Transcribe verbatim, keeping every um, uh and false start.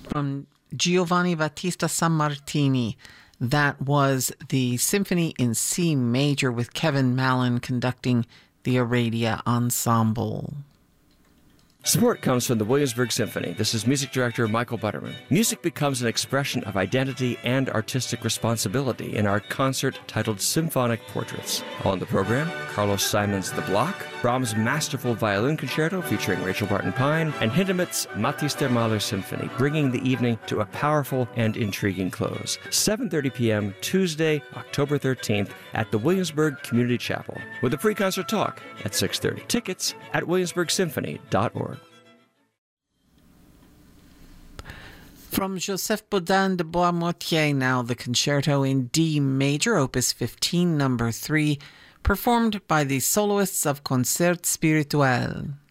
from Giovanni Battista Sammartini. That was the Symphony in C major with Kevin Mallon conducting the Aradia Ensemble. Support comes from the Williamsburg Symphony. This is music director Michael Butterman. Music becomes an expression of identity and artistic responsibility in our concert titled Symphonic Portraits. On the program, Carlos Simon's The Block, Brahms' masterful violin concerto featuring Rachel Barton Pine, and Hindemith's Mathis der Maler Symphony, bringing the evening to a powerful and intriguing close. seven thirty p.m. Tuesday, October thirteenth at the Williamsburg Community Chapel, with a pre-concert talk at six thirty. Tickets at williamsburg symphony dot org. From Joseph Bodin de Boismortier now, the Concerto in D major, Opus fifteen, number three, performed by the soloists of Concert Spirituel.